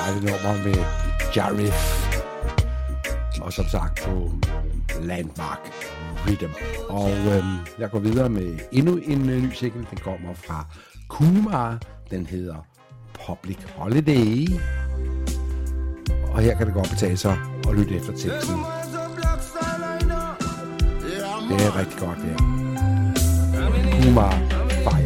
dejligt nummer med Jarif. Og som sagt på Landmark Rhythm. Og jeg går videre med endnu en ny single. Den kommer fra Kumar. Den hedder Public Holiday. Og her kan det godt betale sig at lytte efter teksten. Det er rigtig godt, det her. Kumar.